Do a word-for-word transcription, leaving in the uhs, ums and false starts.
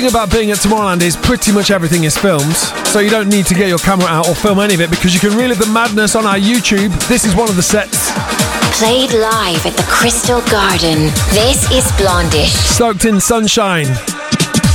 The thing about being at Tomorrowland is pretty much everything is filmed, so you don't need to get your camera out or film any of it because you can relive the madness on our YouTube. This is one of the sets. Played live at the Crystal Garden. This is Blondish. Soaked in sunshine.